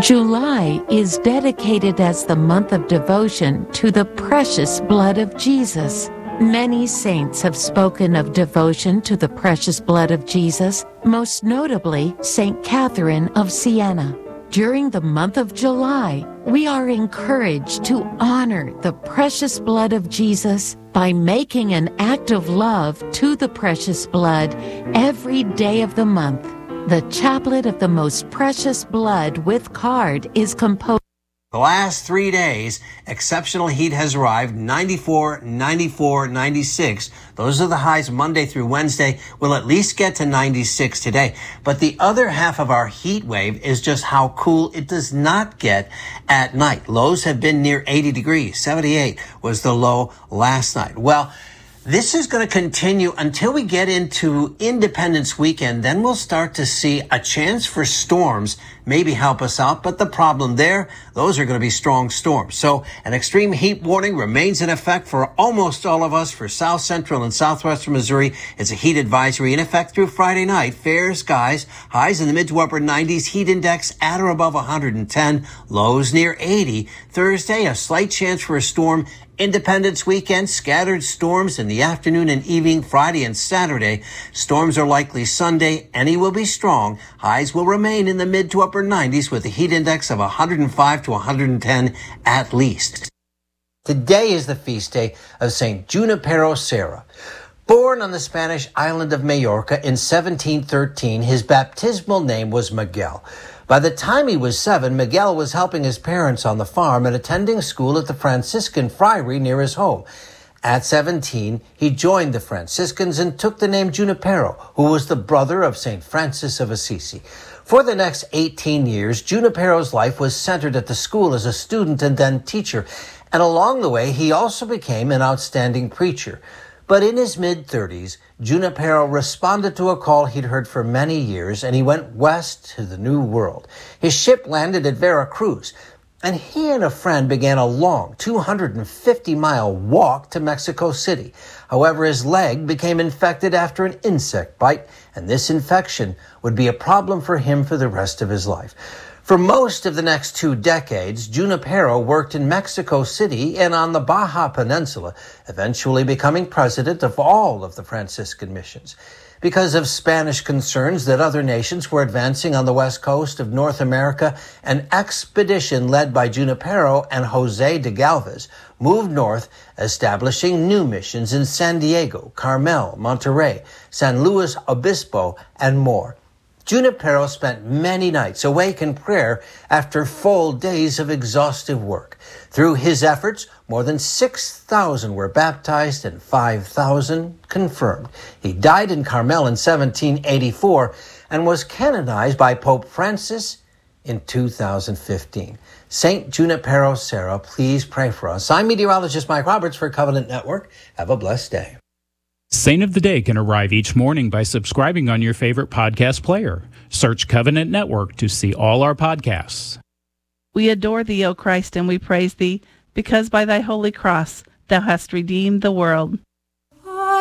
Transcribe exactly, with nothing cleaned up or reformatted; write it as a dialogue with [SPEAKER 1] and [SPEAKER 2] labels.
[SPEAKER 1] July is dedicated as the month of devotion to the precious blood of Jesus. Many saints have spoken of devotion to the precious blood of Jesus, most notably Saint Catherine of Siena. During the month of July, we are encouraged to honor the precious blood of Jesus by making an act of love to the precious blood every day of the month. The Chaplet of the Most Precious Blood with card is composed.
[SPEAKER 2] The last three days, exceptional heat has arrived, ninety-four, ninety-four, ninety-six. Those are the highs Monday through Wednesday. We'll at least get to ninety-six today. But the other half of our heat wave is just how cool it does not get at night. Lows have been near eighty degrees. seventy-eight was the low last night. Well, this is going to continue until we get into Independence Weekend. Then we'll start to see a chance for storms maybe help us out. But the problem there, those are going to be strong storms. So an extreme heat warning remains in effect for almost all of us. For South Central and Southwestern Missouri, it's a heat advisory in effect through Friday night. Fair skies, highs in the mid to upper nineties, heat index at or above one hundred ten, lows near eighty. Thursday, a slight chance for a storm. Independence Weekend, scattered storms in the afternoon and evening, Friday and Saturday. Storms are likely Sunday. Any will be strong. Highs will remain in the mid to upper nineties with a heat index of one hundred five to one hundred ten at least. Today is the feast day of Saint Junipero Serra. Born on the Spanish island of Majorca in seventeen thirteen, his baptismal name was Miguel. By the time he was seven, Miguel was helping his parents on the farm and attending school at the Franciscan friary near his home. At seventeen, he joined the Franciscans and took the name Junipero, who was the brother of Saint Francis of Assisi. For the next eighteen years, Junipero's life was centered at the school as a student and then teacher, and along the way, he also became an outstanding preacher. But in his mid-thirties, Junipero responded to a call he'd heard for many years, and he went west to the New World. His ship landed at Veracruz, and he and a friend began a long two hundred fifty mile walk to Mexico City. However, his leg became infected after an insect bite, and this infection would be a problem for him for the rest of his life. For most of the next two decades, Junipero worked in Mexico City and on the Baja Peninsula, eventually becoming president of all of the Franciscan missions. Because of Spanish concerns that other nations were advancing on the west coast of North America, an expedition led by Junipero and Jose de Galvez moved north, establishing new missions in San Diego, Carmel, Monterrey, San Luis Obispo, and more. Junipero spent many nights awake in prayer after full days of exhaustive work. Through his efforts, more than six thousand were baptized and five thousand confirmed. He died in Carmel in seventeen eighty-four and was canonized by Pope Francis in two thousand fifteen. Saint Junipero Serra, please pray for us. I'm meteorologist Mike Roberts for Covenant Network. Have a blessed day.
[SPEAKER 3] Saint of the Day can arrive each morning by subscribing on your favorite podcast player. Search Covenant Network to see all our podcasts.
[SPEAKER 4] We adore thee, O Christ, and we praise thee, because by thy holy cross thou hast redeemed the world.